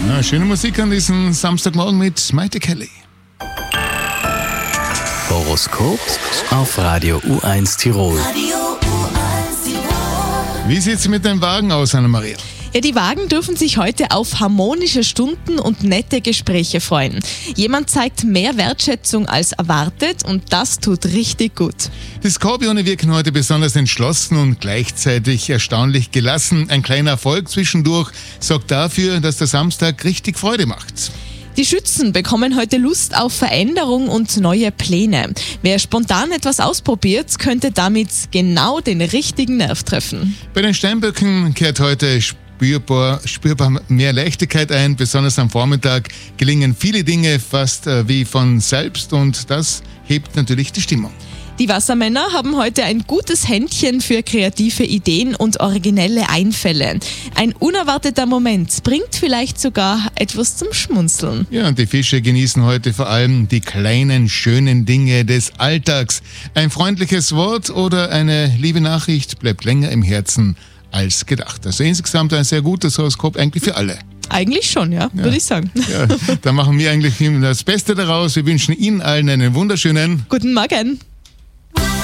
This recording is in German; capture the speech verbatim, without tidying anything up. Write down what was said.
Ja, schöne Musik an diesem Samstagmorgen mit Maite Kelly. Horoskop auf Radio U eins Tirol. Wie sieht es mit dem Wagen aus, Anna-Maria? Ja, die Wagen dürfen sich heute auf harmonische Stunden und nette Gespräche freuen. Jemand zeigt mehr Wertschätzung als erwartet und das tut richtig gut. Die Skorpione wirken heute besonders entschlossen und gleichzeitig erstaunlich gelassen. Ein kleiner Erfolg zwischendurch sorgt dafür, dass der Samstag richtig Freude macht. Die Schützen bekommen heute Lust auf Veränderung und neue Pläne. Wer spontan etwas ausprobiert, könnte damit genau den richtigen Nerv treffen. Bei den Steinböcken kehrt heute spürbar, spürbar mehr Leichtigkeit ein. Besonders am Vormittag gelingen viele Dinge fast äh, wie von selbst und das hebt natürlich die Stimmung. Die Wassermänner haben heute ein gutes Händchen für kreative Ideen und originelle Einfälle. Ein unerwarteter Moment bringt vielleicht sogar etwas zum Schmunzeln. Ja, und die Fische genießen heute vor allem die kleinen, schönen Dinge des Alltags. Ein freundliches Wort oder eine liebe Nachricht bleibt länger im Herzen als gedacht. Also insgesamt ein sehr gutes Horoskop eigentlich für alle. Eigentlich schon, ja, ja. würde ich sagen. Ja, da machen wir eigentlich das Beste daraus. Wir wünschen Ihnen allen einen wunderschönen guten Morgen.